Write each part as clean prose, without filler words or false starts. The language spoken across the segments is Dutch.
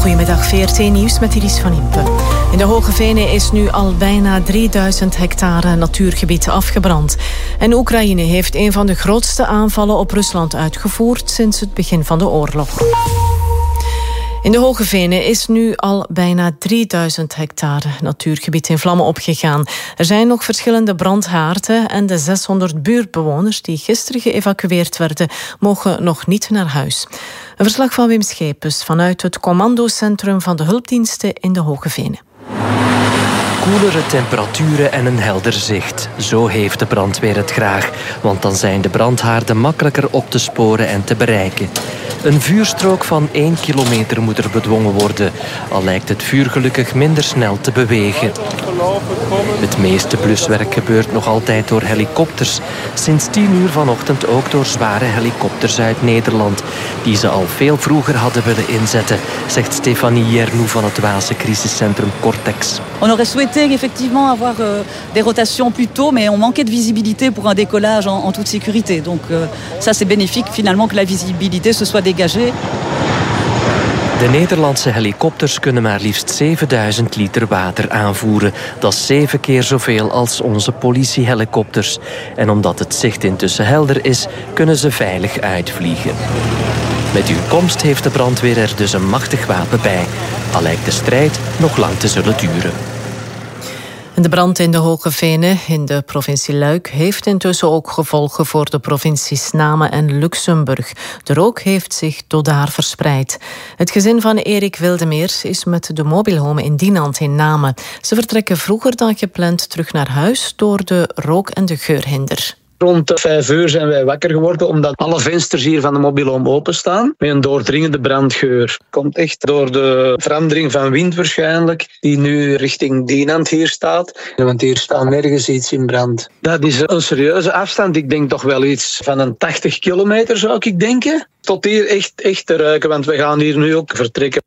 Goedemiddag, VRT Nieuws met Iris van Impe. In de Hoge Venen is nu al bijna 3000 hectare natuurgebied afgebrand. En Oekraïne heeft een van de grootste aanvallen op Rusland uitgevoerd sinds het begin van de oorlog. In de Hoge Venen is nu al bijna 3000 hectare natuurgebied in vlammen opgegaan. Er zijn nog verschillende brandhaarden en de 600 buurtbewoners die gisteren geëvacueerd werden, mogen nog niet naar huis. Een verslag van Wim Schepens vanuit het commandocentrum van de hulpdiensten in de Hoge Venen. Koelere temperaturen en een helder zicht. Zo heeft de brandweer het graag, want dan zijn de brandhaarden makkelijker op te sporen en te bereiken. Een vuurstrook van 1 kilometer moet er bedwongen worden, al lijkt het vuur gelukkig minder snel te bewegen. Het meeste bluswerk gebeurt nog altijd door helikopters. Sinds 10 uur vanochtend ook door zware helikopters uit Nederland, die ze al veel vroeger hadden willen inzetten, zegt Stefanie Jernou van het Waalse crisiscentrum Cortex. On aurait souhaité effectivement avoir des rotations plus tôt, mais on manquait de visibilité pour un décollage en toute sécurité. Donc ça c'est bénéfique finalement que la visibilité se soit dégagée. De Nederlandse helikopters kunnen maar liefst 7000 liter water aanvoeren. Dat is 7 keer zoveel als onze politiehelikopters. En omdat het zicht intussen helder is, kunnen ze veilig uitvliegen. Met hun komst heeft de brandweer er dus een machtig wapen bij. Al lijkt de strijd nog lang te zullen duren. De brand in de Hoge Venen in de provincie Luik heeft intussen ook gevolgen voor de provincies Namen en Luxemburg. De rook heeft zich tot daar verspreid. Het gezin van Erik Wildemeers is met de mobielhome in Dinant in Namen. Ze vertrekken vroeger dan gepland terug naar huis door de rook- en de geurhinder. Rond 5 uur zijn wij wakker geworden omdat alle vensters hier van de mobielhome openstaan met een doordringende brandgeur. Komt echt door de verandering van wind waarschijnlijk, die nu richting Dinant hier staat. Want hier staat nergens iets in brand. Dat is een serieuze afstand. Ik denk toch wel iets van een 80 kilometer zou ik denken. Tot hier echt te ruiken, want we gaan hier nu ook vertrekken.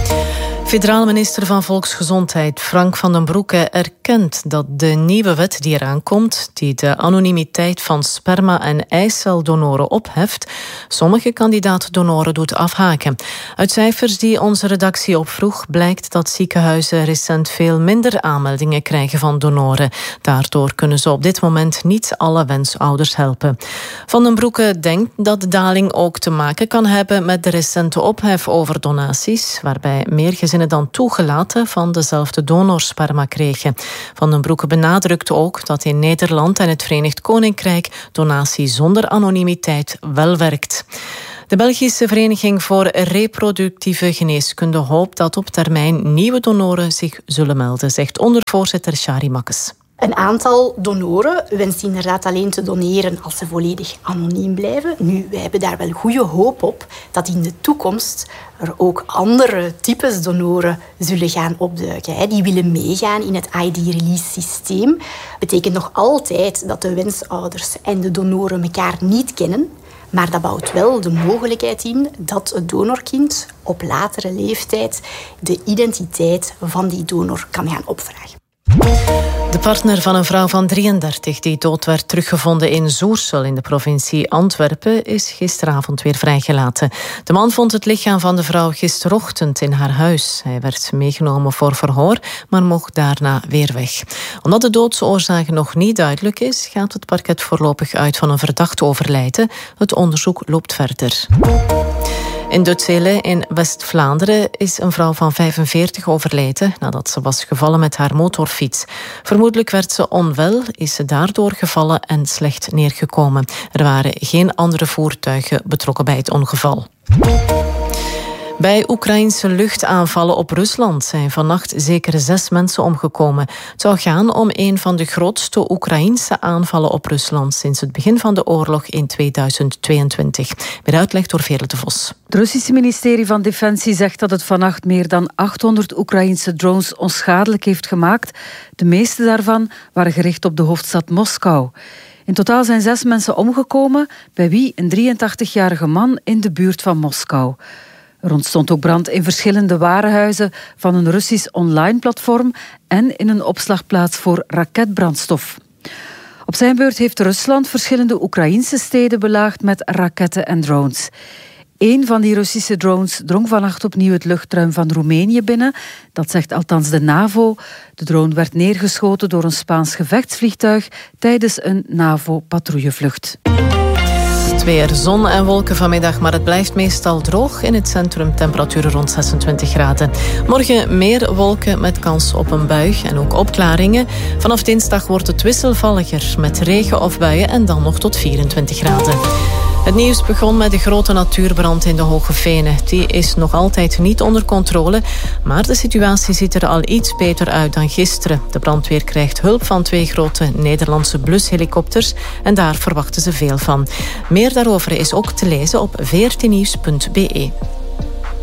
Federaal minister van Volksgezondheid Frank van den Broeke erkent dat de nieuwe wet die eraan komt, die de anonimiteit van sperma- en eiceldonoren opheft, sommige kandidaat-donoren doet afhaken. Uit cijfers die onze redactie opvroeg blijkt dat ziekenhuizen recent veel minder aanmeldingen krijgen van donoren. Daardoor kunnen ze op dit moment niet alle wensouders helpen. Van den Broeke denkt dat de daling ook te maken kan hebben met de recente ophef over donaties, waarbij meer gezinnen dan toegelaten van dezelfde donorsperma kregen. Van den Broeke benadrukt ook dat in Nederland en het Verenigd Koninkrijk donatie zonder anonimiteit wel werkt. De Belgische Vereniging voor Reproductieve Geneeskunde hoopt dat op termijn nieuwe donoren zich zullen melden, zegt ondervoorzitter Shari Makkes. Een aantal donoren wenst inderdaad alleen te doneren als ze volledig anoniem blijven. Nu, wij hebben daar wel goede hoop op dat in de toekomst er ook andere types donoren zullen gaan opduiken. Die willen meegaan in het ID-release-systeem. Betekent nog altijd dat de wensouders en de donoren elkaar niet kennen. Maar dat bouwt wel de mogelijkheid in dat het donorkind op latere leeftijd de identiteit van die donor kan gaan opvragen. De partner van een vrouw van 33 die dood werd teruggevonden in Zoersel in de provincie Antwerpen is gisteravond weer vrijgelaten. De man vond het lichaam van de vrouw gisterochtend in haar huis. Hij werd meegenomen voor verhoor, maar mocht daarna weer weg. Omdat de doodsoorzaak nog niet duidelijk is, gaat het parket voorlopig uit van een verdacht overlijden. Het onderzoek loopt verder. In Dutzele in West-Vlaanderen is een vrouw van 45 overleden nadat ze was gevallen met haar motorfiets. Vermoedelijk werd ze onwel, is ze daardoor gevallen en slecht neergekomen. Er waren geen andere voertuigen betrokken bij het ongeval. Bij Oekraïnse luchtaanvallen op Rusland zijn vannacht zeker 6 mensen omgekomen. Het zou gaan om een van de grootste Oekraïnse aanvallen op Rusland sinds het begin van de oorlog in 2022. Meer uitleg door Veerle de Vos. Het Russische ministerie van Defensie zegt dat het vannacht meer dan 800 Oekraïnse drones onschadelijk heeft gemaakt. De meeste daarvan waren gericht op de hoofdstad Moskou. In totaal zijn 6 mensen omgekomen, bij wie een 83-jarige man in de buurt van Moskou. Er ontstond ook brand in verschillende warenhuizen van een Russisch online-platform en in een opslagplaats voor raketbrandstof. Op zijn beurt heeft Rusland verschillende Oekraïnse steden belaagd met raketten en drones. Eén van die Russische drones drong vannacht opnieuw het luchtruim van Roemenië binnen. Dat zegt althans de NAVO. De drone werd neergeschoten door een Spaans gevechtsvliegtuig tijdens een NAVO-patrouillevlucht. Het weer, zon en wolken vanmiddag, maar het blijft meestal droog. In het centrum temperaturen rond 26 graden. Morgen meer wolken met kans op een bui en ook opklaringen. Vanaf dinsdag wordt het wisselvalliger met regen of buien en dan nog tot 24 graden. Het nieuws begon met de grote natuurbrand in de Hoge Venen. Die is nog altijd niet onder controle, maar de situatie ziet er al iets beter uit dan gisteren. De brandweer krijgt hulp van 2 grote Nederlandse blushelikopters en daar verwachten ze veel van. Meer daarover is ook te lezen op vrtnieuws.be.